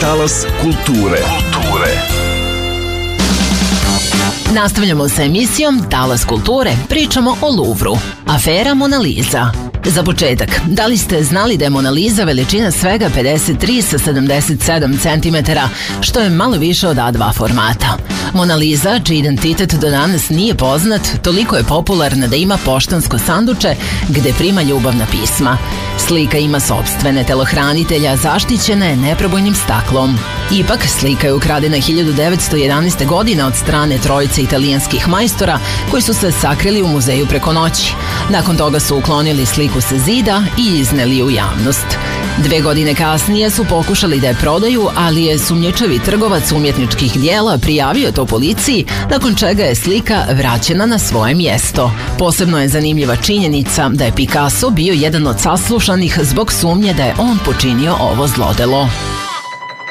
Talas kulture. Nastavljamo sa emisijom Talas kulture, pričamo o Luvru. Afera Mona Lisa. Za početak, da li ste znali da je Mona Lisa veličina svega 53 sa 77 cm, što je malo više od A2 formata? Mona Lisa, čiji identitet do danas nije poznat, toliko je popularna da ima poštansko sanduče gde prima ljubavna pisma. Slika ima sopstvene telohranitelja, zaštićena je neprobojnim staklom. Ipak, slika je ukradena 1911. godine od strane trojice italijanskih majstora koji su se sakrili u muzeju preko noći. Nakon toga su uklonili sliku sa zida i izneli u javnost. 2 godine kasnije su pokušali da je prodaju, ali je sumnjičavi trgovac umjetničkih dijela prijavio to policiji, nakon čega je slika vraćena na svoje mjesto. Posebno je zanimljiva činjenica da je Picasso bio jedan od saslušanih zbog sumnje da je on počinio ovo zlodelo.